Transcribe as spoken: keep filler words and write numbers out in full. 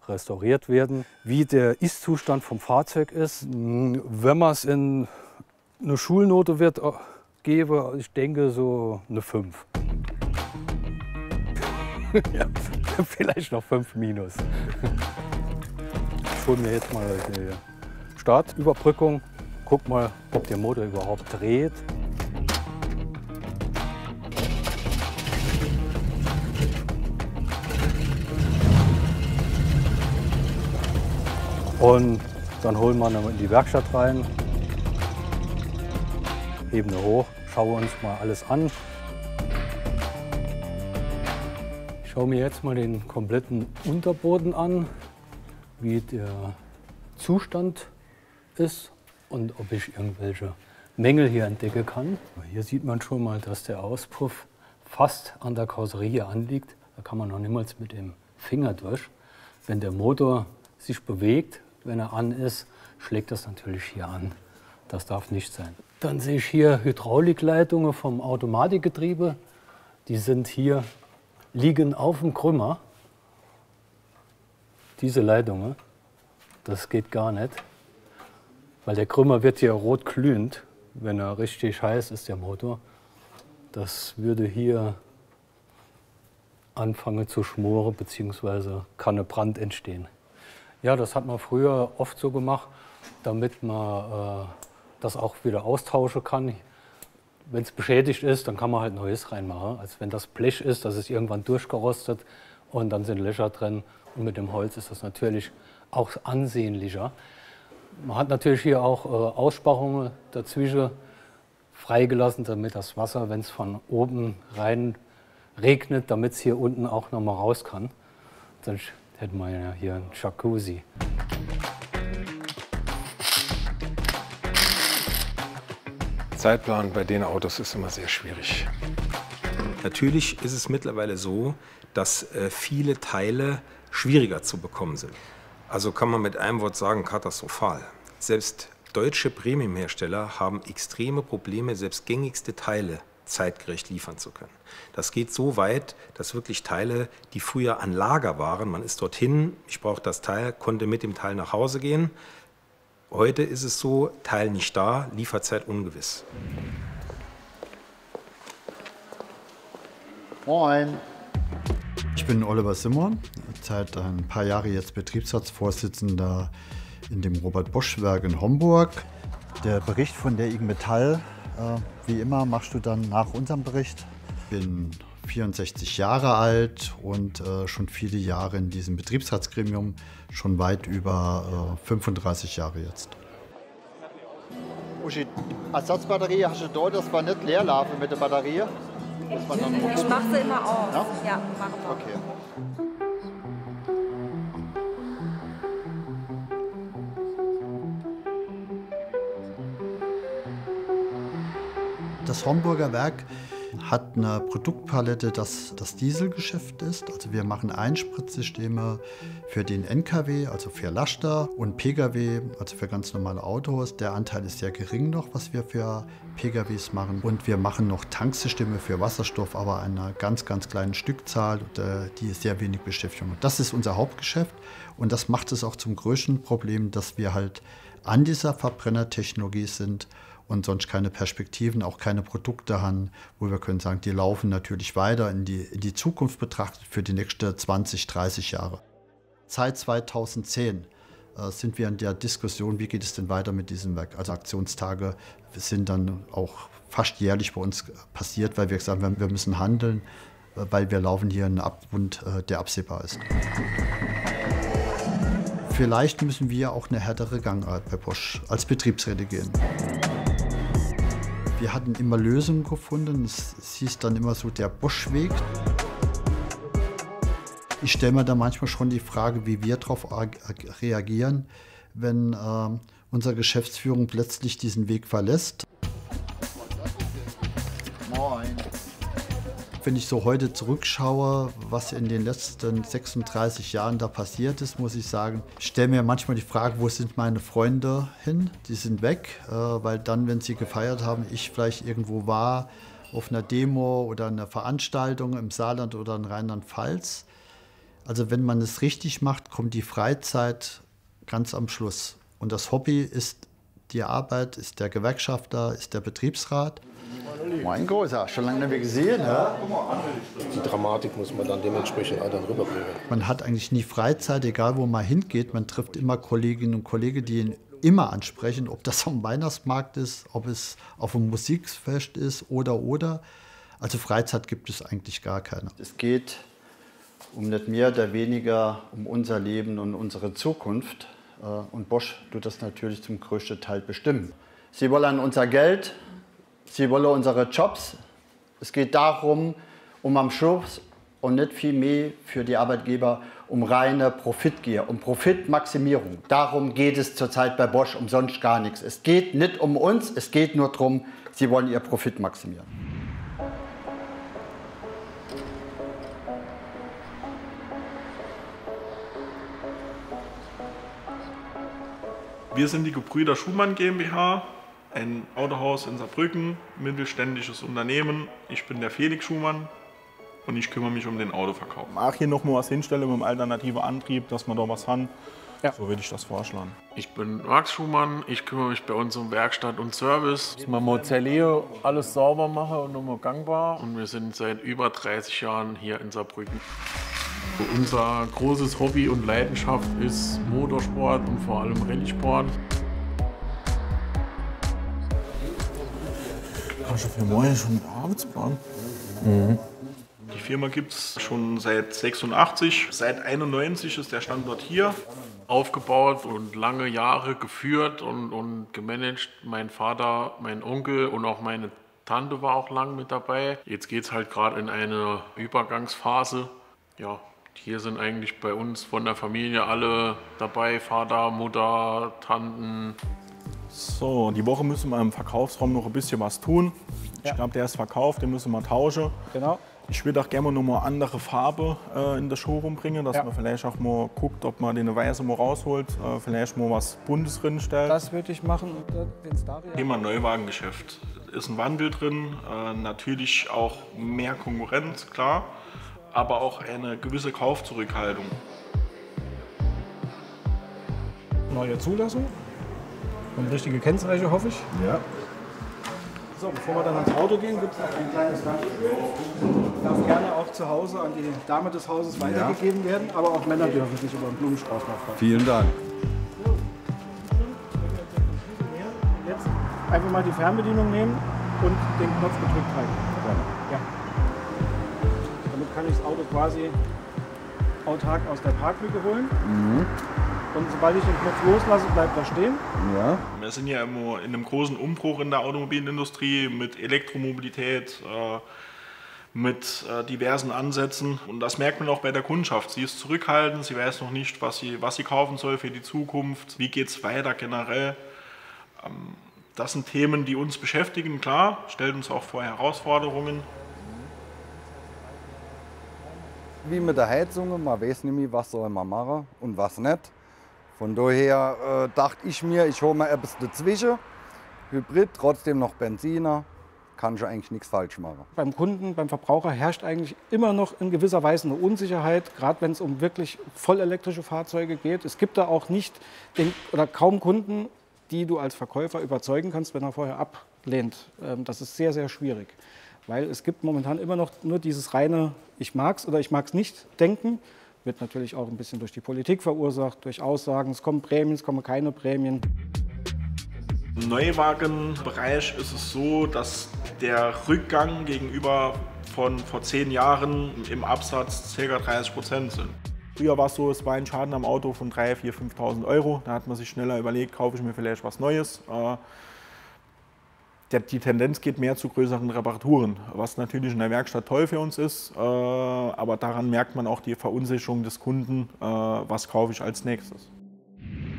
restauriert werden. Wie der Ist-Zustand vom Fahrzeug ist, wenn man es in eine Schulnote wird gebe, ich denke so eine fünf. Ja, vielleicht noch fünf minus. Ich hole mir jetzt mal die Startüberbrückung. Guck mal, ob der Motor überhaupt dreht. Und dann holen wir ihn in die Werkstatt rein, heben ihn hoch, schauen uns mal alles an. Ich schaue mir jetzt mal den kompletten Unterboden an, wie der Zustand ist und ob ich irgendwelche Mängel hier entdecken kann. Hier sieht man schon mal, dass der Auspuff fast an der Karosserie anliegt. Da kann man noch niemals mit dem Finger durch. Wenn der Motor sich bewegt, wenn er an ist, schlägt das natürlich hier an. Das darf nicht sein. Dann sehe ich hier Hydraulikleitungen vom Automatikgetriebe. Die sind hier, liegen auf dem Krümmer. Diese Leitungen, das geht gar nicht. Weil der Krümmer wird hier rot glühend, wenn er richtig heiß ist, der Motor. Das würde hier anfangen zu schmoren, beziehungsweise kann ein Brand entstehen. Ja, das hat man früher oft so gemacht, damit man äh, das auch wieder austauschen kann. Wenn es beschädigt ist, dann kann man halt Neues reinmachen. Als wenn das Blech ist, das ist irgendwann durchgerostet und dann sind Löcher drin. Und mit dem Holz ist das natürlich auch ansehnlicher. Man hat natürlich hier auch äh, Aussparungen dazwischen freigelassen, damit das Wasser, wenn es von oben rein regnet, damit es hier unten auch noch mal raus kann. Sonst hätten wir ja hier einen Jacuzzi. Zeitplan bei den Autos ist immer sehr schwierig. Natürlich ist es mittlerweile so, dass äh, viele Teile schwieriger zu bekommen sind. Also kann man mit einem Wort sagen, katastrophal. Selbst deutsche Premiumhersteller haben extreme Probleme, selbst gängigste Teile zeitgerecht liefern zu können. Das geht so weit, dass wirklich Teile, die früher an Lager waren, man ist dorthin, ich brauche das Teil, konnte mit dem Teil nach Hause gehen. Heute ist es so, Teil nicht da, Lieferzeit ungewiss. Moin. Ich bin Oliver Simon, seit ein paar Jahren jetzt Betriebsratsvorsitzender in dem Robert-Bosch-Werk in Homburg. Der Bericht von der I G Metall, äh, wie immer, machst du dann nach unserem Bericht. Ich bin vierundsechzig Jahre alt und äh, schon viele Jahre in diesem Betriebsratsgremium, schon weit über äh, fünfunddreißig Jahre jetzt. Uschi, Ersatzbatterie hast du da, das war nicht leer laufen mit der Batterie? Muss man dann ich mache sie immer auf. Ja, ja machen wir. Okay. Das Homburger Werk hat eine Produktpalette, das das Dieselgeschäft ist. Also wir machen Einspritzsysteme für den N K W, also für Laster, und P K W, also für ganz normale Autos. Der Anteil ist sehr gering noch, was wir für P K Ws machen. Und wir machen noch Tanksysteme für Wasserstoff, aber einer ganz, ganz kleinen Stückzahl, die sehr wenig Beschäftigung hat. Das ist unser Hauptgeschäft und das macht es auch zum größten Problem, dass wir halt an dieser Verbrennertechnologie sind und sonst keine Perspektiven, auch keine Produkte haben, wo wir können sagen, die laufen natürlich weiter in die, in die Zukunft betrachtet für die nächsten zwanzig, dreißig Jahre. Seit zweitausendzehn äh, sind wir in der Diskussion, wie geht es denn weiter mit diesem Werk. Also Aktionstage sind dann auch fast jährlich bei uns passiert, weil wir gesagt haben, wir müssen handeln, weil wir laufen hier in einen Abgrund, äh, der absehbar ist. Vielleicht müssen wir auch eine härtere Gangart bei Bosch als Betriebsräte gehen. Wir hatten immer Lösungen gefunden, es hieß dann immer so der Bosch-Weg. Ich stelle mir da manchmal schon die Frage, wie wir darauf reagieren, wenn äh, unsere Geschäftsführung plötzlich diesen Weg verlässt. Moin. Wenn ich so heute zurückschaue, was in den letzten sechsunddreißig Jahren da passiert ist, muss ich sagen, ich stelle mir manchmal die Frage, wo sind meine Freunde hin? Die sind weg, äh, weil dann, wenn sie gefeiert haben, ich vielleicht irgendwo war, auf einer Demo oder einer Veranstaltung im Saarland oder in Rheinland-Pfalz. Also wenn man es richtig macht, kommt die Freizeit ganz am Schluss. Und das Hobby ist die Arbeit, ist der Gewerkschafter, ist der Betriebsrat. Mein Großer, schon lange nicht mehr gesehen, ja? Die Dramatik muss man dann dementsprechend auch dann rüberbringen. Man hat eigentlich nie Freizeit, egal wo man hingeht. Man trifft immer Kolleginnen und Kollegen, die ihn immer ansprechen, ob das am Weihnachtsmarkt ist, ob es auf einem Musikfest ist oder, oder. Also Freizeit gibt es eigentlich gar keine. Es geht um nicht mehr oder weniger um unser Leben und unsere Zukunft. Und Bosch tut das natürlich zum größten Teil bestimmen. Sie wollen unser Geld, sie wollen unsere Jobs. Es geht darum, um am Schluss und nicht viel mehr für die Arbeitgeber, um reine Profitgier, um Profitmaximierung. Darum geht es zurzeit bei Bosch, um sonst gar nichts. Es geht nicht um uns, es geht nur darum, sie wollen ihr Profit maximieren. Wir sind die Gebrüder Schumann GmbH, ein Autohaus in Saarbrücken, mittelständisches Unternehmen. Ich bin der Felix Schumann und ich kümmere mich um den Autoverkauf. Ach, hier noch mal was hinstellen mit dem alternativen Antrieb, dass wir da was haben. Ja. So würde ich das vorschlagen. Ich bin Max Schumann, ich kümmere mich bei uns um Werkstatt und Service. Dass wir mal zerlegen, alles sauber machen und nochmal gangbar. Und wir sind seit über dreißig Jahren hier in Saarbrücken. Unser großes Hobby und Leidenschaft ist Motorsport und vor allem Rallye-Sport. Kannst du für morgen schon einen Arbeitsplan? Mhm. Die Firma gibt es schon seit sechsundachtzig. Seit einundneunzig ist der Standort hier. Aufgebaut und lange Jahre geführt und, und gemanagt. Mein Vater, mein Onkel und auch meine Tante war auch lang mit dabei. Jetzt geht es halt gerade in eine Übergangsphase. Ja, hier sind eigentlich bei uns von der Familie alle dabei. Vater, Mutter, Tanten. So, die Woche müssen wir im Verkaufsraum noch ein bisschen was tun. Ja. Ich glaube, der ist verkauft, den müssen wir tauschen. Genau. Ich würde auch gerne noch mal eine andere Farbe äh, in das Showroom bringen, dass ja. man vielleicht auch mal guckt, ob man den Weiße mal rausholt, äh, vielleicht mal was Buntes drin stellt. Das würde ich machen. Den Staria. Thema Neuwagengeschäft. Ist ein Wandel drin, äh, natürlich auch mehr Konkurrenz, klar, aber auch eine gewisse Kaufzurückhaltung. Neue Zulassung und richtige Kennzeichen, hoffe ich. Ja. So, bevor wir dann ans Auto gehen, gibt es noch ein kleines Dankeschön. Darf gerne auch zu Hause an die Dame des Hauses weitergegeben ja. werden, aber auch Männer dürfen sich über einen Blumenstrauß nachfragen. Vielen Dank. Jetzt einfach mal die Fernbedienung nehmen und den Knopf gedrückt halten. Ja. Damit kann ich das Auto quasi autark aus der Parklücke holen. Mhm. Und sobald ich den Knopf loslasse, bleibt er stehen. Ja. Wir sind ja immer in einem großen Umbruch in der Automobilindustrie mit Elektromobilität, äh, mit äh, diversen Ansätzen. Und das merkt man auch bei der Kundschaft. Sie ist zurückhaltend, sie weiß noch nicht, was sie, was sie kaufen soll für die Zukunft. Wie geht es weiter generell? Ähm, das sind Themen, die uns beschäftigen, klar, stellt uns auch vor Herausforderungen. Wie mit der Heizung, man weiß nicht mehr, was soll man machen und was nicht. Von daher äh, dachte ich mir, ich hole mal etwas dazwischen. Hybrid, trotzdem noch Benziner, kann ich eigentlich nichts falsch machen. Beim Kunden, beim Verbraucher herrscht eigentlich immer noch in gewisser Weise eine Unsicherheit, gerade wenn es um wirklich vollelektrische Fahrzeuge geht. Es gibt da auch nicht den, oder kaum Kunden, die du als Verkäufer überzeugen kannst, wenn er vorher ablehnt. Ähm, das ist sehr, sehr schwierig, weil es gibt momentan immer noch nur dieses reine ich mag's oder ich mag's nicht denken. Wird natürlich auch ein bisschen durch die Politik verursacht, durch Aussagen, es kommen Prämien, es kommen keine Prämien. Im Neuwagenbereich ist es so, dass der Rückgang gegenüber von vor zehn Jahren im Absatz ca. dreißig Prozent sind. Früher war es so, es war ein Schaden am Auto von dreitausend, viertausend, fünftausend Euro. Da hat man sich schneller überlegt, kaufe ich mir vielleicht was Neues. Die Tendenz geht mehr zu größeren Reparaturen, was natürlich in der Werkstatt toll für uns ist, äh, aber daran merkt man auch die Verunsicherung des Kunden, äh, was kaufe ich als nächstes.